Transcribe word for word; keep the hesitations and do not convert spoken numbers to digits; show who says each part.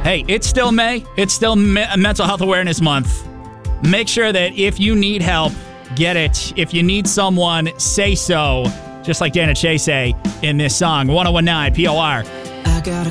Speaker 1: Hey, it's still May. It's still Me- Mental Health Awareness Month. Make sure that if you need help, get it. If you need someone, say so. Just like Dana Chase say in this song, one oh one nine P O R.
Speaker 2: I got